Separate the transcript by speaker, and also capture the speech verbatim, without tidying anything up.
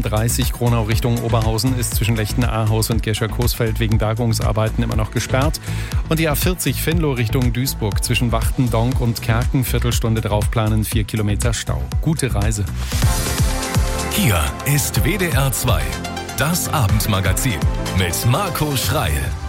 Speaker 1: dreißig Kronau Richtung Oberhausen ist zwischen Lechten-Ahaus und Gescher-Coesfeld wegen Bergungsarbeiten immer noch gesperrt. Und die A vierzig Venlo Richtung Duisburg zwischen Wachten, Donk und Kerken Viertelstunde draufplanen, vier Kilometer Stau. Gute Reise.
Speaker 2: Hier ist W D R zwei, das Abendmagazin mit Marco Schreil.